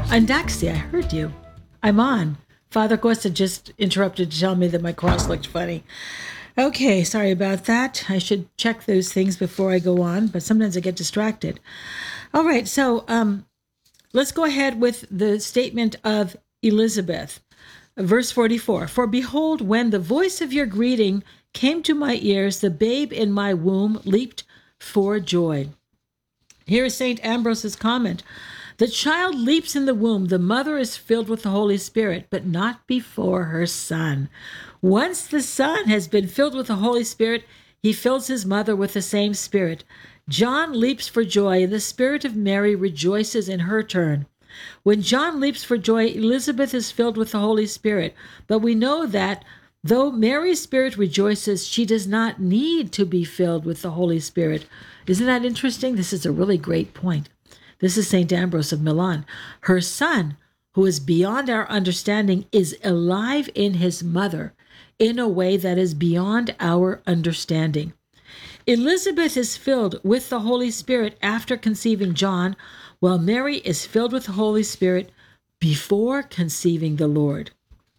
Andaxi, I heard you. I'm on. Father Costa just interrupted to tell me that my cross looked funny. Okay, sorry about that. I should check those things before I go on, but sometimes I get distracted. All right, so let's go ahead with the statement of Elizabeth. Verse 44, "For behold, when the voice of your greeting came to my ears, the babe in my womb leaped for joy." Here is St. Ambrose's comment. "The child leaps in the womb. The mother is filled with the Holy Spirit, but not before her son. Once the son has been filled with the Holy Spirit, he fills his mother with the same Spirit. John leaps for joy, and the Spirit of Mary rejoices in her turn. When John leaps for joy, Elizabeth is filled with the Holy Spirit. But we know that though Mary's spirit rejoices, she does not need to be filled with the Holy Spirit." Isn't that interesting? This is a really great point. This is St. Ambrose of Milan. "Her son, who is beyond our understanding, is alive in his mother in a way that is beyond our understanding. Elizabeth is filled with the Holy Spirit after conceiving John, while Mary is filled with the Holy Spirit before conceiving the Lord."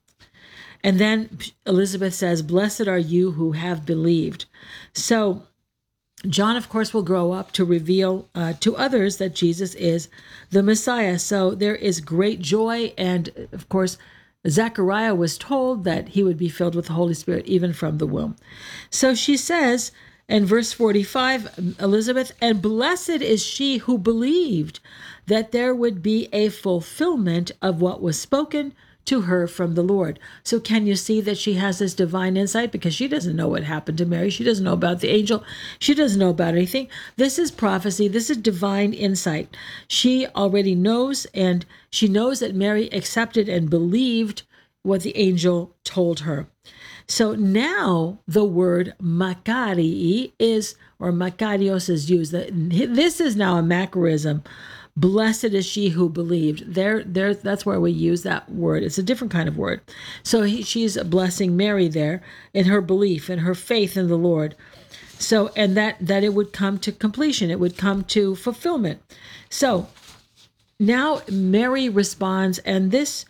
And then Elizabeth says, "Blessed are you who have believed." So John, of course, will grow up to reveal to others that Jesus is the Messiah. So there is great joy. And of course, Zechariah was told that he would be filled with the Holy Spirit even from the womb. So she says in verse 45, Elizabeth, "And blessed is she who believed that there would be a fulfillment of what was spoken to her from the Lord." So can you see that she has this divine insight? Because she doesn't know what happened to Mary. She doesn't know about the angel. She doesn't know about anything. This is prophecy. This is divine insight. She already knows, and she knows that Mary accepted and believed what the angel told her. So now the word Makarii is, or Makarios is used. This is now a Macarism. Blessed is she who believed. That's where we use that word. It's a different kind of word. So she's blessing Mary there in her belief and her faith in the Lord. So, and that it would come to completion. It would come to fulfillment. So now Mary responds, and this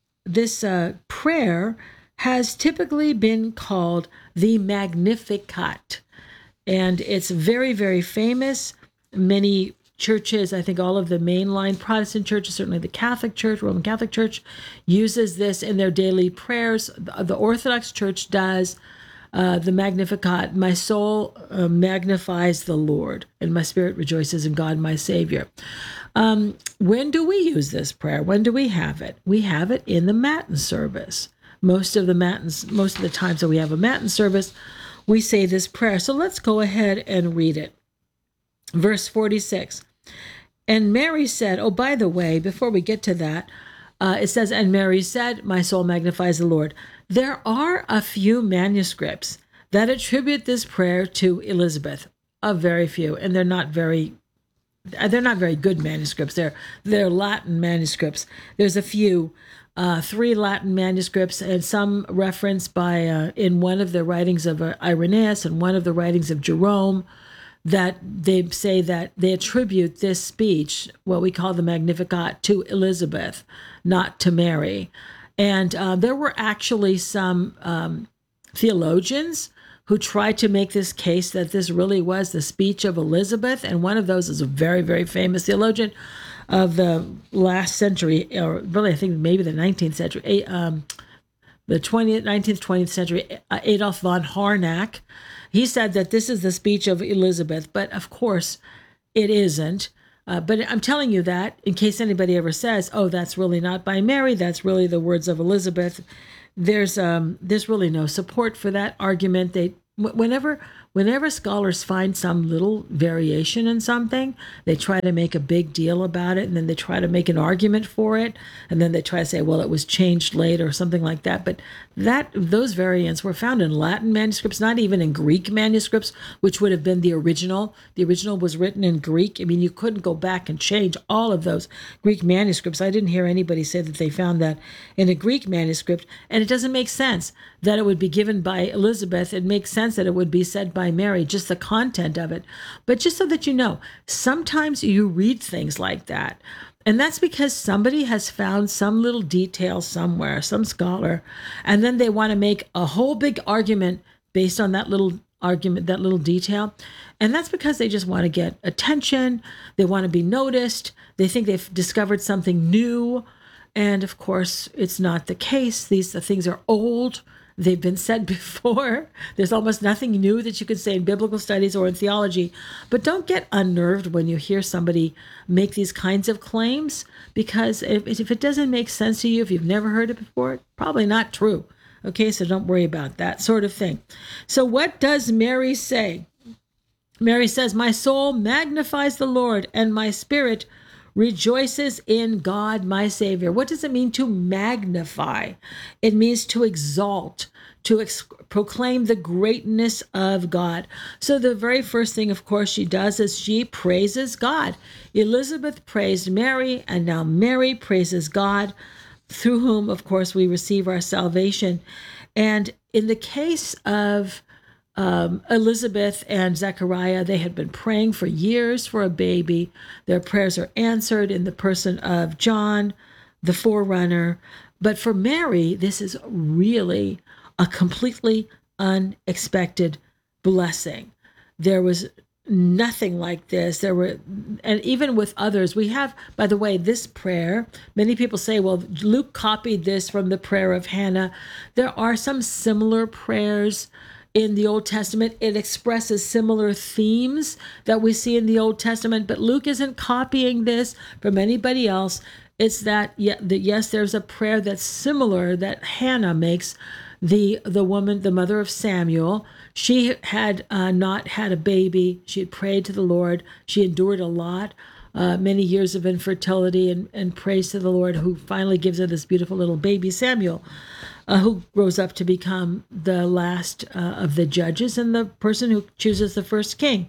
prayer has typically been called the Magnificat. And it's very, very famous. Many churches, I think all of the mainline Protestant churches, certainly the Catholic Church, Roman Catholic Church, uses this in their daily prayers. The Orthodox Church does the Magnificat. "My soul magnifies the Lord, and my spirit rejoices in God, my Savior." When do we use this prayer? When do we have it? We have it in the Matin service. Most of the times that we have a Matin service, we say this prayer. So let's go ahead and read it. Verse 46. "And Mary said," oh, by the way, before we get to that, it says, "And Mary said, my soul magnifies the Lord." There are a few manuscripts that attribute this prayer to Elizabeth, a very few, and they're not very good manuscripts. They're Latin manuscripts. There's a few, 3 Latin manuscripts, and some reference by in one of the writings of Irenaeus and one of the writings of Jerome, that they say that they attribute this speech, what we call the Magnificat, to Elizabeth, not to Mary. And there were actually some theologians who tried to make this case that this really was the speech of Elizabeth. And one of those is a very, very famous theologian of the last century, or really I think maybe the 19th century, the 19th, 20th century, Adolf von Harnack. He said that this is the speech of Elizabeth, but of course it isn't. But I'm telling you that in case anybody ever says, "Oh, that's really not by Mary, that's really the words of Elizabeth." There's really no support for that argument. Whenever scholars find some little variation in something, they try to make a big deal about it, and then they try to make an argument for it, and then they try to say, well, it was changed later or something like that. But those variants were found in Latin manuscripts, not even in Greek manuscripts, which would have been the original. The original was written in Greek. I mean, you couldn't go back and change all of those Greek manuscripts. I didn't hear anybody say that they found that in a Greek manuscript, and it doesn't make sense that it would be given by Elizabeth. It makes sense that it would be said by by Mary, just the content of it. But just so that you know, sometimes you read things like that. And that's because somebody has found some little detail somewhere, some scholar, and then they want to make a whole big argument based on that little argument, that little detail. And that's because they just want to get attention. They want to be noticed. They think they've discovered something new. And of course, it's not the case. These things are old. They've been said before. There's almost nothing new that you could say in biblical studies or in theology. But don't get unnerved when you hear somebody make these kinds of claims, because if it doesn't make sense to you, if you've never heard it before, it's probably not true. Okay, so don't worry about that sort of thing. So what does Mary say? Mary says, "My soul magnifies the Lord, and my spirit rejoices in God, my Savior." What does it mean to magnify? It means to exalt, to proclaim the greatness of God. So the very first thing, of course, she does is she praises God. Elizabeth praised Mary, and now Mary praises God, through whom, of course, we receive our salvation. And in the case of Elizabeth and Zechariah, they had been praying for years for a baby. Their prayers are answered in the person of John, the forerunner. But for Mary, this is really a completely unexpected blessing. There was nothing like this. And even with others, we have, by the way, this prayer. Many people say, well, Luke copied this from the prayer of Hannah. There are some similar prayers in the Old Testament. It expresses similar themes that we see in the Old Testament, but Luke isn't copying this from anybody else. It's that, yes, there's a prayer that's similar that Hannah makes, the woman, the mother of Samuel. She had not had a baby. She had prayed to the Lord. She endured a lot, many years of infertility, and prays to the Lord, who finally gives her this beautiful little baby, Samuel, who grows up to become the last of the judges and the person who chooses the first king.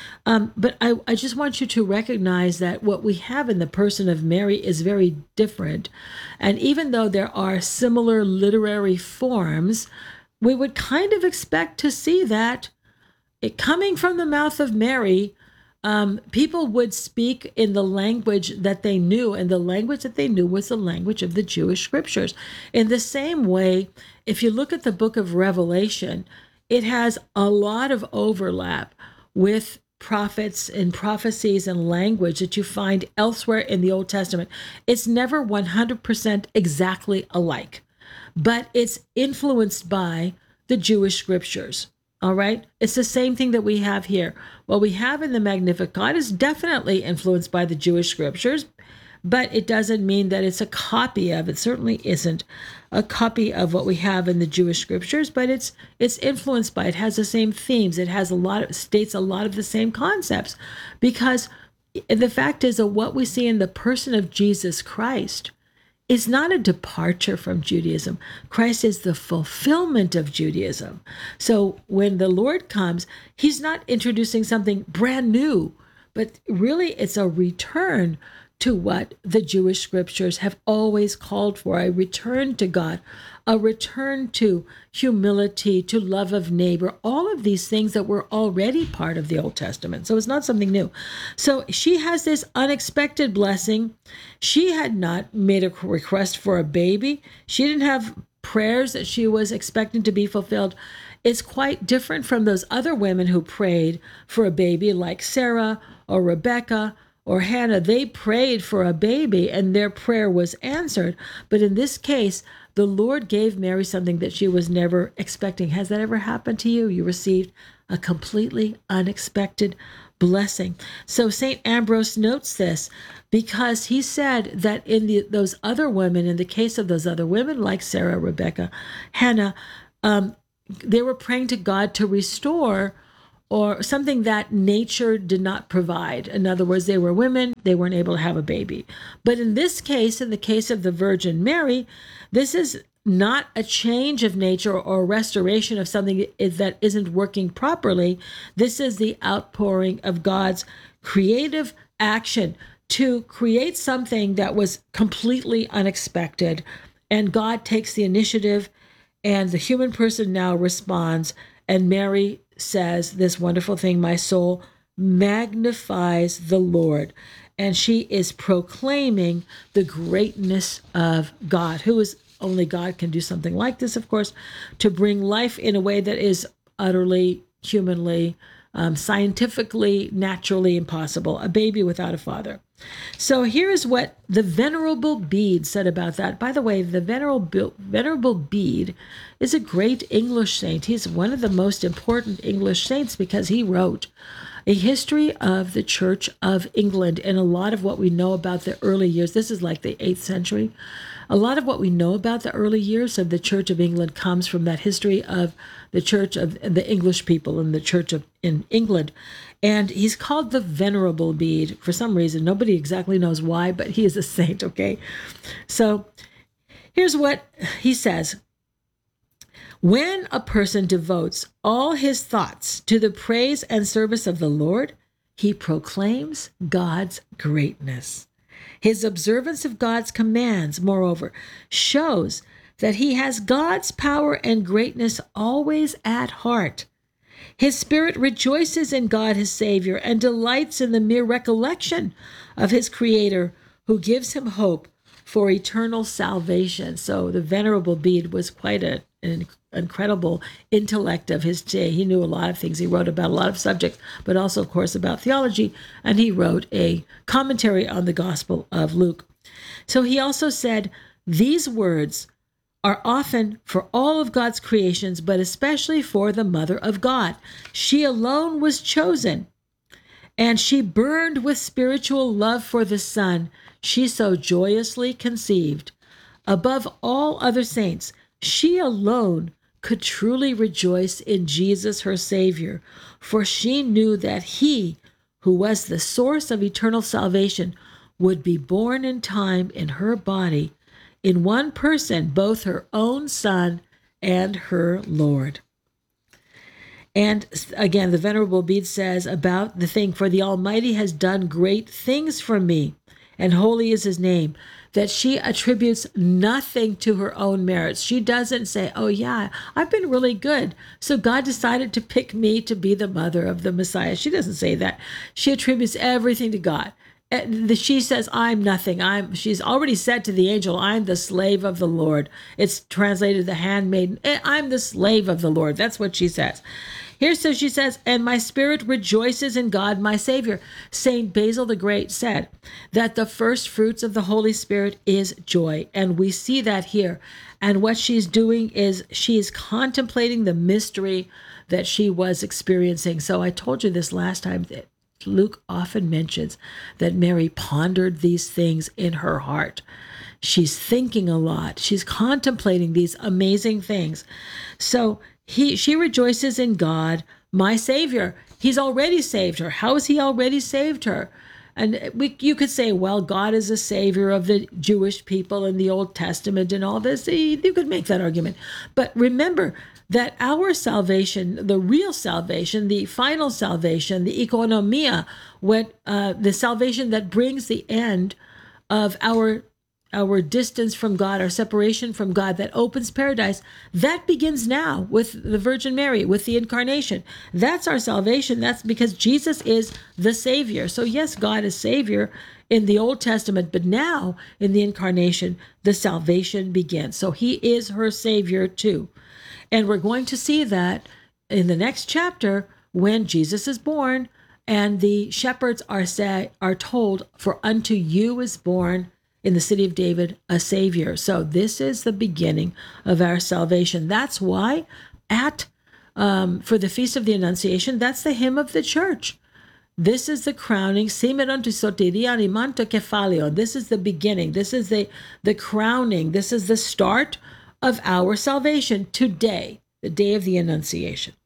But I just want you to recognize that what we have in the person of Mary is very different. And even though there are similar literary forms, we would kind of expect to see that it coming from the mouth of Mary, people would speak in the language that they knew, and the language that they knew was the language of the Jewish scriptures. In the same way, if you look at the book of Revelation, it has a lot of overlap with prophets and prophecies and language that you find elsewhere in the Old Testament. It's never 100% exactly alike, but it's influenced by the Jewish scriptures. All right. It's the same thing that we have here. What we have in the Magnificat is definitely influenced by the Jewish scriptures, but it doesn't mean that it's a copy of. It certainly isn't a copy of what we have in the Jewish scriptures, but it's influenced by it. Has the same themes. It has states a lot of the same concepts, because the fact is that what we see in the person of Jesus Christ is not a departure from Judaism. Christ is the fulfillment of Judaism. So when the Lord comes, he's not introducing something brand new, but really it's a return to what the Jewish scriptures have always called for, a return to God, a return to humility, to love of neighbor, all of these things that were already part of the Old Testament. So it's not something new. So she has this unexpected blessing. She had not made a request for a baby. She didn't have prayers that she was expecting to be fulfilled. It's quite different from those other women who prayed for a baby, like Sarah or Rebecca or Hannah. They prayed for a baby and their prayer was answered. But in this case, the Lord gave Mary something that she was never expecting. Has that ever happened to you? You received a completely unexpected blessing. So St. Ambrose notes this because he said that in those other women, in the case of those other women like Sarah, Rebecca, Hannah, they were praying to God to restore or something that nature did not provide. In other words, they were women, they weren't able to have a baby. But in this case, in the case of the Virgin Mary, this is not a change of nature or restoration of something that isn't working properly. This is the outpouring of God's creative action to create something that was completely unexpected. And God takes the initiative, and the human person now responds, and Mary says this wonderful thing, my soul magnifies the Lord. And she is proclaiming the greatness of God, who is only God can do something like this, of course, to bring life in a way that is utterly, humanly, scientifically, naturally impossible, a baby without a father. So here is what the Venerable Bede said about that. By the way, the Venerable Bede is a great English saint. He's one of the most important English saints because he wrote a history of the Church of England, and a lot of what we know about the early years, this is like the 8th century, a lot of what we know about the early years of the Church of England comes from that history of the Church of the English people and the Church in England. And he's called the Venerable Bede for some reason. Nobody exactly knows why, but he is a saint, okay? So here's what he says. When a person devotes all his thoughts to the praise and service of the Lord, he proclaims God's greatness. His observance of God's commands, moreover, shows that he has God's power and greatness always at heart. His spirit rejoices in God, his Savior, and delights in the mere recollection of his Creator, who gives him hope for eternal salvation. So the Venerable Bede was quite an incredible intellect of his day. He knew a lot of things. He wrote about a lot of subjects, but also, of course, about theology. And he wrote a commentary on the Gospel of Luke. So he also said, these words are often for all of God's creations, but especially for the Mother of God. She alone was chosen, and she burned with spiritual love for the Son she so joyously conceived. Above all other saints, she alone could truly rejoice in Jesus, her Savior, for she knew that he, who was the source of eternal salvation, would be born in time in her body, in one person, both her own Son and her Lord. And again, the Venerable Bede says about the thing, for the Almighty has done great things for me, and holy is his name, that she attributes nothing to her own merits. She doesn't say, oh yeah, I've been really good, so God decided to pick me to be the mother of the Messiah. She doesn't say that. She attributes everything to God. She says, I'm nothing. She's already said to the angel, I'm the slave of the Lord. It's translated the handmaiden. I'm the slave of the Lord. That's what she says. Here, so she says, and my spirit rejoices in God, my Savior. Saint Basil the Great said that the first fruits of the Holy Spirit is joy. And we see that here. And what she's doing is she is contemplating the mystery that she was experiencing. So I told you this last time that Luke often mentions that Mary pondered these things in her heart. She's thinking a lot. She's contemplating these amazing things. So she rejoices in God, my Savior. He's already saved her. How has he already saved her? And you could say, well, God is a savior of the Jewish people in the Old Testament and all this. You could make that argument. But remember that our salvation, the real salvation, the final salvation, the oikonomia, the salvation that brings the end of our distance from God, our separation from God, that opens paradise, that begins now with the Virgin Mary, with the incarnation. That's our salvation. That's because Jesus is the Savior. So yes, God is Savior in the Old Testament, but now in the incarnation, the salvation begins. So he is her Savior too. And we're going to see that in the next chapter when Jesus is born and the shepherds are told, for unto you is born in the city of David a Savior. So this is the beginning of our salvation. That's why for the Feast of the Annunciation, that's the hymn of the church. This is the crowning, simeron tu soteria animanto kephalio. This is the beginning. This is the crowning. This is the start of our salvation today, the day of the Annunciation.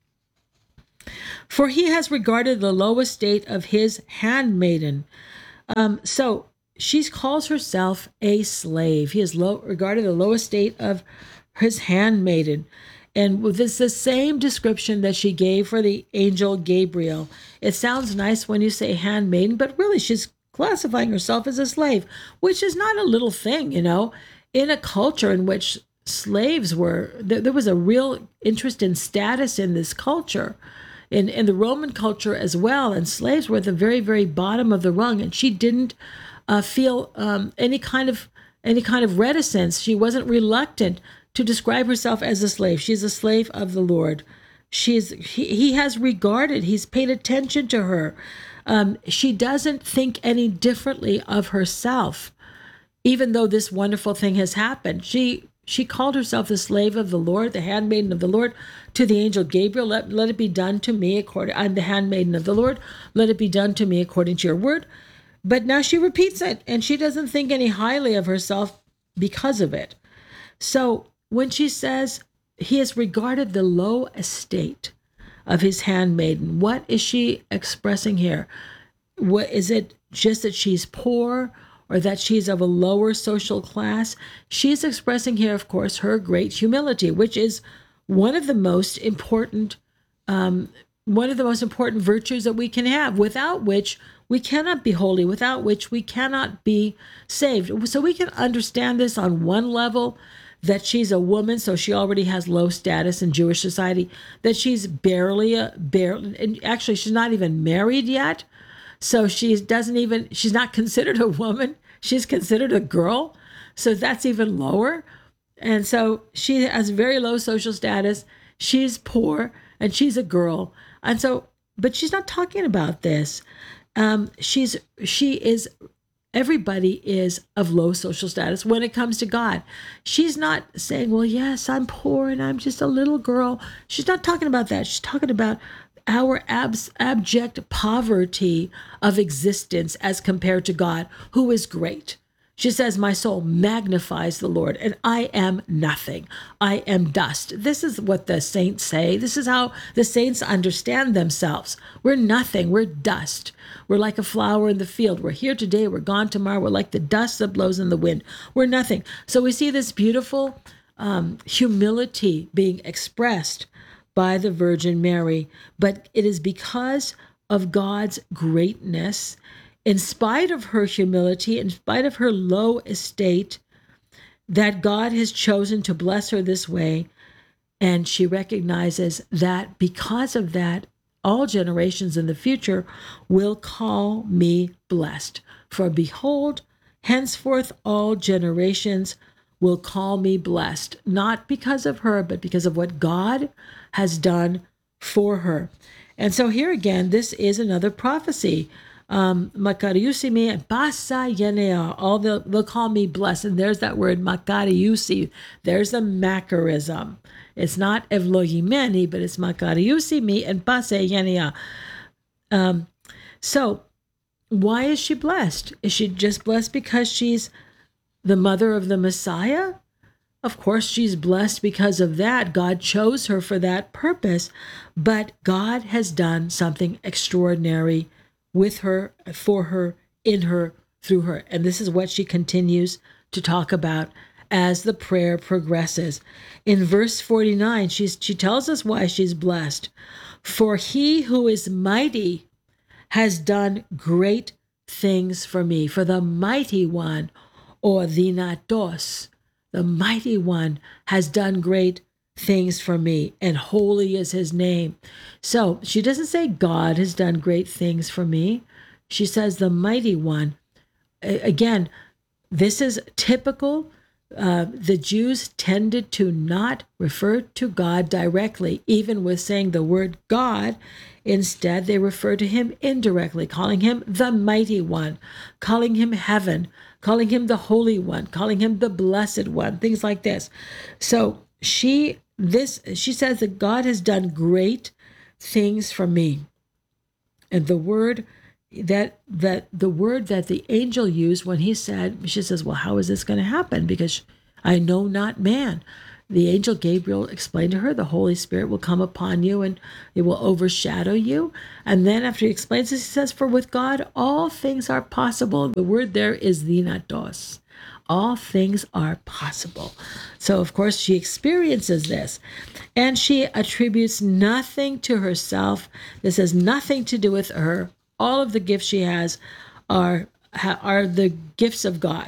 For he has regarded the low estate of his handmaiden. So she calls herself a slave. He has regarded the low estate of his handmaiden. And with this the same description that she gave for the angel Gabriel. It sounds nice when you say handmaiden, but really she's classifying herself as a slave, which is not a little thing, in a culture in which slaves were, there was a real interest in status in this culture, in the Roman culture as well. And slaves were at the very, very bottom of the rung. And she didn't feel any kind of reticence. She wasn't reluctant to describe herself as a slave. She's a slave of the Lord. He has regarded, he's paid attention to her. She doesn't think any differently of herself, even though this wonderful thing has happened. She called herself the slave of the Lord, the handmaiden of the Lord, to the angel Gabriel. Let it be done to me I'm the handmaiden of the Lord. Let it be done to me according to your word. But now she repeats it, and she doesn't think any highly of herself because of it. So when she says he has regarded the low estate of his handmaiden, what is she expressing here? What is it, just that she's poor or that she's of a lower social class? She's expressing here, of course, her great humility, which is one of the most important virtues that we can have, without which we cannot be holy, without which we cannot be saved. So we can understand this on one level, that she's a woman, so she already has low status in Jewish society, that she's and actually she's not even married yet. So she's not considered a woman. She's considered a girl. So that's even lower. And so she has very low social status. She's poor and she's a girl. And so, but she's not talking about this. Everybody is of low social status when it comes to God. She's not saying, well, yes, I'm poor and I'm just a little girl. She's not talking about that. She's talking about our abject poverty of existence as compared to God, who is great. She says, my soul magnifies the Lord, and I am nothing. I am dust. This is what the saints say. This is how the saints understand themselves. We're nothing. We're dust. We're like a flower in the field. We're here today. We're gone tomorrow. We're like the dust that blows in the wind. We're nothing. So we see this beautiful humility being expressed by the Virgin Mary, but it is because of God's greatness. In spite of her humility, in spite of her low estate, that God has chosen to bless her this way. And she recognizes that because of that, all generations in the future will call me blessed. For behold, henceforth all generations will call me blessed, not because of her, but because of what God has done for her. And so here again, this is another prophecy. Makariusi me basa yenea. All they'll call me blessed. And there's that word makariusi. There's a macarism. It's not evlohimeni, but it's makariusi me and basa yenea. So why is she blessed? Is she just blessed because she's the mother of the Messiah? Of course, she's blessed because of that. God chose her for that purpose, but God has done something extraordinary with her, for her, in her, through her. And this is what she continues to talk about as the prayer progresses. In verse 49, she tells us why she's blessed. For he who is mighty has done great things for me. For the mighty one, or Dinatos, the mighty one has done great things for me, and holy is his name. So she doesn't say God has done great things for me. She says the mighty one. Again, this is typical. The Jews tended to not refer to God directly, even with saying the word God. Instead, they refer to him indirectly, calling him the mighty one, calling him heaven, calling him the holy one, calling him the blessed one, things like this. So she says that God has done great things for me. And the word that the angel used when he said, she says, well, how is this going to happen? Because I know not man. The angel Gabriel explained to her, the Holy Spirit will come upon you and it will overshadow you. And then after he explains this, he says, for with God, all things are possible. The word there is dinatos. All things are possible. So, of course, she experiences this. And she attributes nothing to herself. This has nothing to do with her. All of the gifts she has are the gifts of God.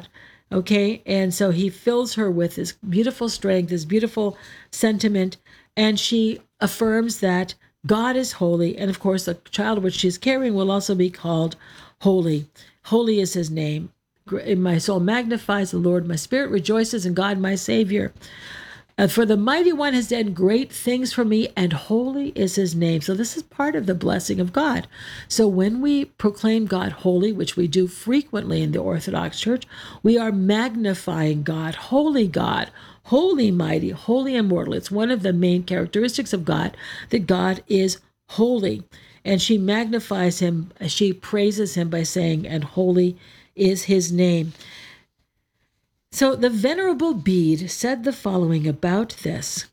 Okay. And so he fills her with this beautiful strength, this beautiful sentiment. And she affirms that God is holy. And of course, the child which she's carrying will also be called holy. Holy is his name. My soul magnifies the Lord. My spirit rejoices in God, my Savior. For the mighty one has done great things for me, and holy is his name. So this is part of the blessing of God. So when we proclaim God holy, which we do frequently in the Orthodox Church, we are magnifying God, holy mighty, holy immortal. It's one of the main characteristics of God, that God is holy. And she magnifies him, she praises him by saying, and holy is his name. So the Venerable Bede said the following about this.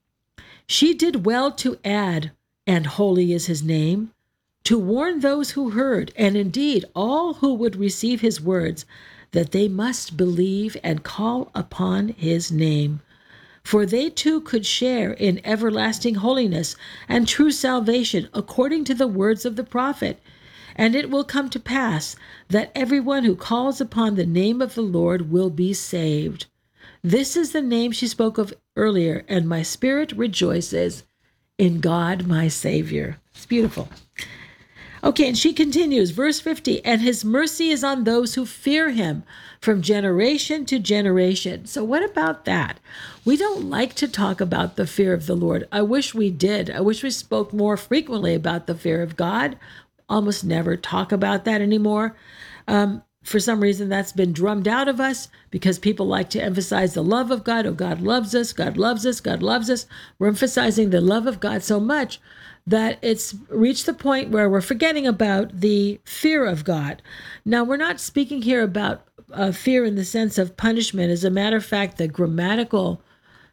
She did well to add, and holy is his name, to warn those who heard, and indeed all who would receive his words, that they must believe and call upon his name. For they too could share in everlasting holiness and true salvation according to the words of the prophet. And it will come to pass that everyone who calls upon the name of the Lord will be saved. This is the name she spoke of earlier, and my spirit rejoices in God, my Savior. It's beautiful. Okay, and she continues, verse 50, and his mercy is on those who fear him from generation to generation. So what about that? We don't like to talk about the fear of the Lord. I wish we did. I wish we spoke more frequently about the fear of God. Almost never talk about that anymore. For some reason, that's been drummed out of us because people like to emphasize the love of God. Oh, God loves us. God loves us. God loves us. We're emphasizing the love of God so much that it's reached the point where we're forgetting about the fear of God. Now, we're not speaking here about fear in the sense of punishment. As a matter of fact, the grammatical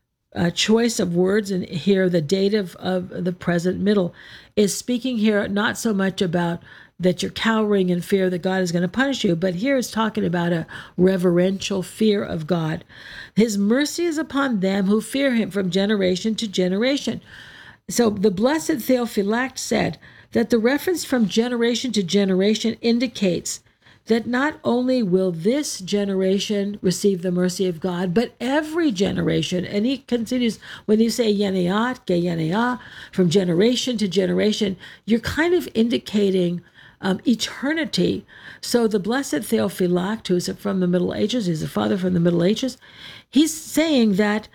choice of words and here the dative of the present middle is speaking here not so much about that you're cowering in fear that God is going to punish you, but here it's talking about a reverential fear of God. His mercy is upon them who fear him from generation to generation. So the Blessed Theophylact said that the reference from generation to generation indicates that not only will this generation receive the mercy of God, but every generation. And he continues, when you say yeneat, ge yenea, from generation to generation, you're kind of indicating eternity. So the Blessed Theophylact, who's from the Middle Ages, he's a father from the Middle Ages, he's saying that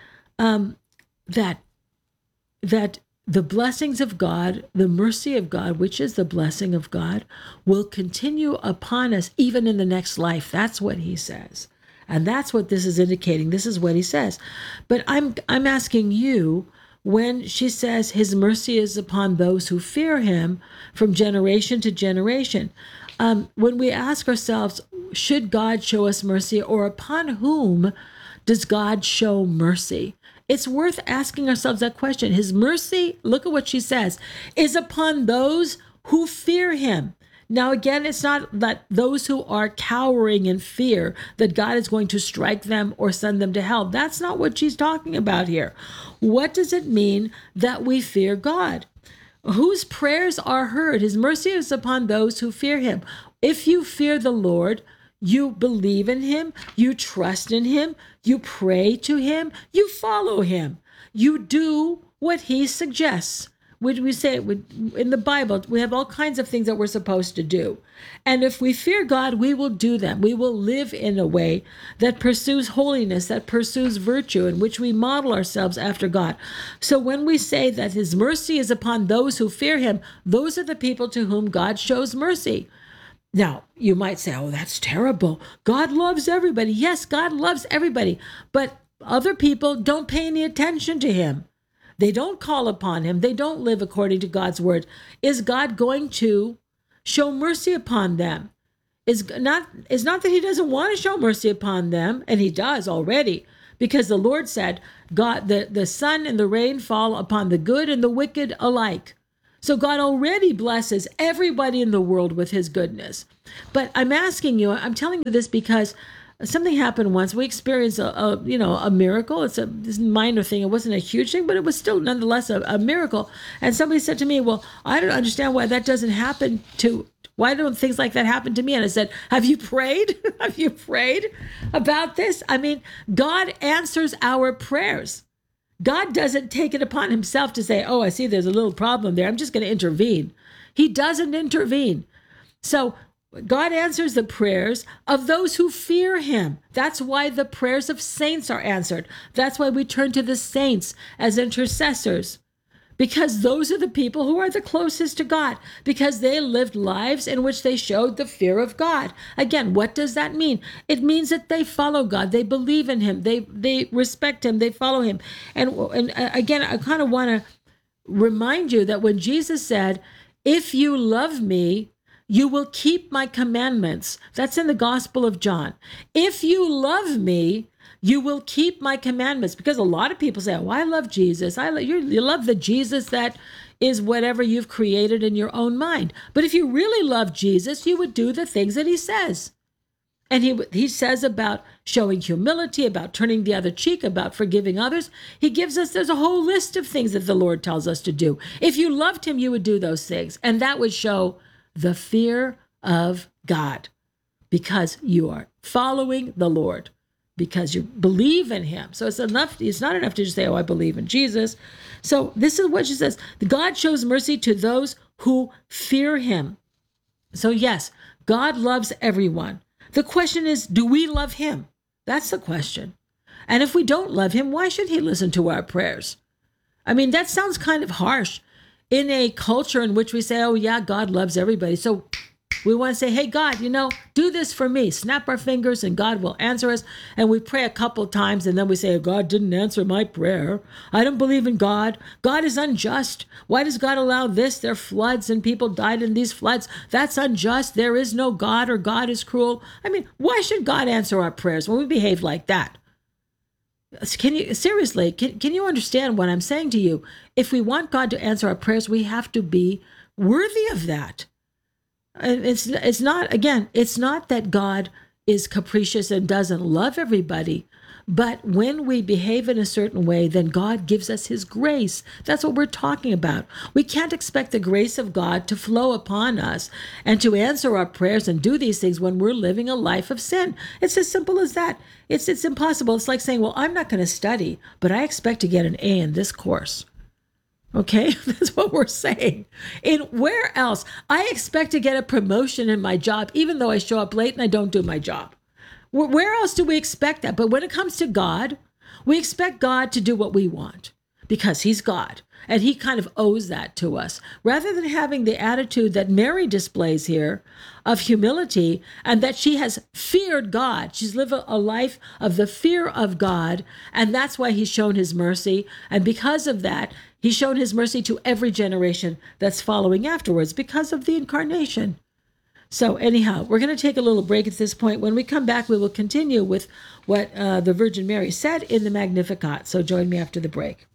that the blessings of God, the mercy of God, which is the blessing of God, will continue upon us even in the next life. That's what he says. And that's what this is indicating. This is what he says. But I'm asking you, when she says his mercy is upon those who fear him from generation to generation, when we ask ourselves, should God show us mercy, or upon whom does God show mercy? It's worth asking ourselves that question. His mercy, look at what she says, is upon those who fear him. Now, again, it's not that those who are cowering in fear that God is going to strike them or send them to hell. That's not what she's talking about here. What does it mean that we fear God? Whose prayers are heard? His mercy is upon those who fear him. If you fear the Lord, you believe in him, you trust in him, you pray to him, you follow him, you do what he suggests. We say in the Bible, we have all kinds of things that we're supposed to do. And if we fear God, we will do them. We will live in a way that pursues holiness, that pursues virtue, in which we model ourselves after God. So when we say that his mercy is upon those who fear him, those are the people to whom God shows mercy. Now, you might say, oh, that's terrible. God loves everybody. Yes, God loves everybody. But other people don't pay any attention to him. They don't call upon him. They don't live according to God's word. Is God going to show mercy upon them? It's not that he doesn't want to show mercy upon them, and he does already, because the Lord said, God, the sun and the rain fall upon the good and the wicked alike. So God already blesses everybody in the world with his goodness. But I'm asking you, I'm telling you this because something happened once. We experienced a miracle. It's this minor thing. It wasn't a huge thing, but it was still nonetheless a miracle. And somebody said to me, well, I don't understand why that doesn't happen to, why don't things like that happen to me? And I said, have you prayed? Have you prayed about this? I mean, God answers our prayers. God doesn't take it upon himself to say, oh, I see there's a little problem there, I'm just going to intervene. He doesn't intervene. So God answers the prayers of those who fear him. That's why the prayers of saints are answered. That's why we turn to the saints as intercessors, because those are the people who are the closest to God, because they lived lives in which they showed the fear of God. Again, what does that mean? It means that they follow God. They believe in him. They respect him. They follow him. And again, I kind of want to remind you that when Jesus said, if you love me, you will keep my commandments. That's in the Gospel of John. If you love me, you will keep my commandments. Because a lot of people say, oh, I love Jesus. You love the Jesus that is whatever you've created in your own mind. But if you really love Jesus, you would do the things that he says. And he says about showing humility, about turning the other cheek, about forgiving others. He gives us, there's a whole list of things that the Lord tells us to do. If you loved him, you would do those things. And that would show the fear of God, because you are following the Lord, because you believe in him. So it's not enough to just say, oh, I believe in Jesus. So this is what she says. God shows mercy to those who fear him. So yes, God loves everyone. The question is, do we love him? That's the question. And if we don't love him, why should he listen to our prayers? I mean, that sounds kind of harsh in a culture in which we say, oh yeah, God loves everybody. So we want to say, hey, God, do this for me. Snap our fingers and God will answer us. And we pray a couple times and then we say, oh, God didn't answer my prayer. I don't believe in God. God is unjust. Why does God allow this? There are floods and people died in these floods. That's unjust. There is no God, or God is cruel. I mean, why should God answer our prayers when we behave like that? Can you understand what I'm saying to you? If we want God to answer our prayers, we have to be worthy of that. And it's not that God is capricious and doesn't love everybody, but when we behave in a certain way, then God gives us his grace. That's what we're talking about. We can't expect the grace of God to flow upon us and to answer our prayers and do these things when we're living a life of sin. It's as simple as that. It's impossible. It's like saying, well, I'm not going to study, but I expect to get an A in this course. Okay, that's what we're saying. In where else? I expect to get a promotion in my job, even though I show up late and I don't do my job. Where else do we expect that? But when it comes to God, we expect God to do what we want because he's God. And he kind of owes that to us. Rather than having the attitude that Mary displays here of humility and that she has feared God. She's lived a life of the fear of God. And that's why he's shown his mercy. And because of that, he's shown his mercy to every generation that's following afterwards because of the incarnation. So anyhow, we're going to take a little break at this point. When we come back, we will continue with what the Virgin Mary said in the Magnificat. So join me after the break.